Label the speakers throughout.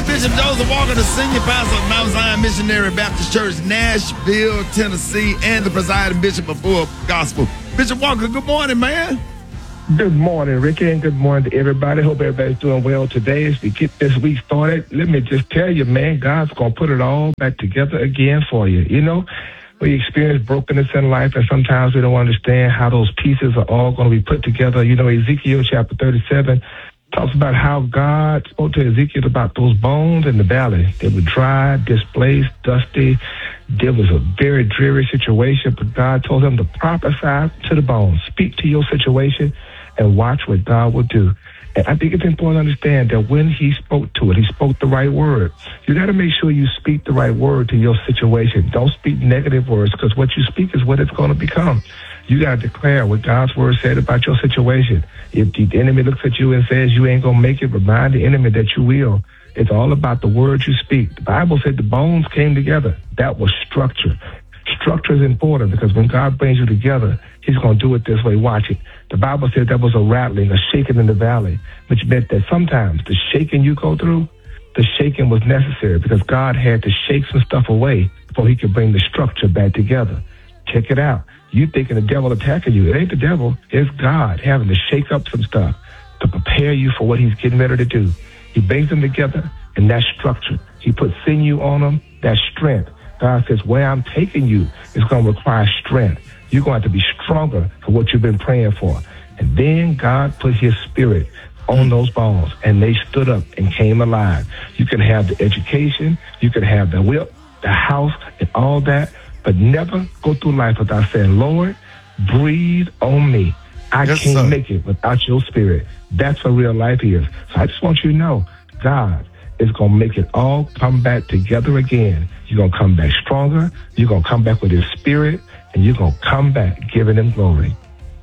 Speaker 1: Bishop Joseph Walker, the senior pastor of Mount Zion Missionary Baptist Church, Nashville, Tennessee, and the presiding bishop of Full Gospel. Bishop Walker, good morning, man.
Speaker 2: Good morning, Ricky, and good morning to everybody. Hope everybody's doing well today. As we get this week started, let me just tell you, man, God's going to put it all back together again for you. You know, we experience brokenness in life, and sometimes we don't understand how those pieces are all going to be put together. You know, Ezekiel chapter 37 talks about how God spoke to Ezekiel about those bones in the valley. They were dry, displaced, dusty. There was a very dreary situation, but God told him to prophesy to the bones, speak to your situation, and watch what God will do. And I think it's important to understand that when he spoke to it, he spoke the right word. You got to make sure you speak the right word to your situation. Don't speak negative words, because what you speak is what it's going to become. You got to declare what God's word said about your situation. If the enemy looks at you and says you ain't going to make it, remind the enemy that you will. It's all about the words you speak. The Bible said the bones came together. That was structure. Structure is important, because when God brings you together, he's going to do it this way. Watch it. The Bible said there was a rattling, a shaking in the valley, which meant that sometimes the shaking you go through, the shaking was necessary, because God had to shake some stuff away before he could bring the structure back together. Check it out. You thinking the devil attacking you. It ain't the devil. It's God having to shake up some stuff to prepare you for what he's getting ready to do. He brings them together, and that's structure. He puts sinew on them. That's strength. God says, where I'm taking you is going to require strength. You're going to have to be stronger for what you've been praying for. And then God put his spirit on those bones, and they stood up and came alive. You can have the education, you can have the whip, the house, and all that, but never go through life without saying, Lord, breathe on me. I can't make it without your spirit. That's what real life is. So I just want you to know, God is going to make it all come back together again. You're going to come back stronger. You're going to come back with his spirit, and you're going to come back giving him glory.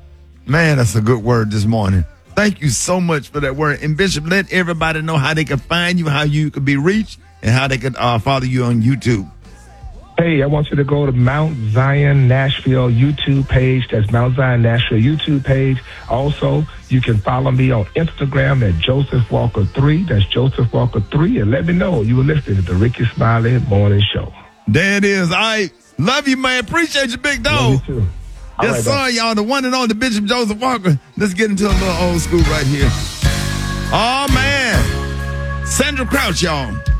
Speaker 1: Man, that's a good word this morning. Thank you so much for that word. And Bishop, let everybody know how they can find you, how you could be reached, and how they could follow you on YouTube.
Speaker 2: Hey, I want you to go to Mount Zion Nashville YouTube page. That's Mount Zion Nashville YouTube page. Also, you can follow me on Instagram at Joseph Walker 3. That's Joseph Walker 3. And let me know you were listening to the Ricky Smiley Morning Show.
Speaker 1: There it is. I love you, man. Appreciate you, big dog.
Speaker 2: Love you too.
Speaker 1: Yes, sir, y'all. The one and only Bishop Joseph Walker. Let's get into a little old school right here. Oh, man. Sandra Crouch, y'all.